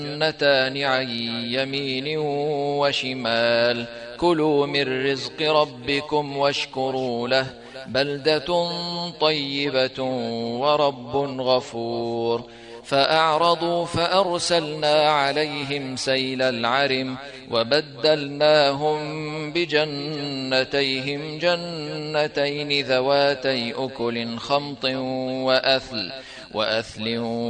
جنتان عن يمين وشمال كلوا من رزق ربكم واشكروا له بلدة طيبة ورب غفور. فأعرضوا فأرسلنا عليهم سيل العرم وبدلناهم بجنتيهم جنتين ذواتي أكل خمط وأثل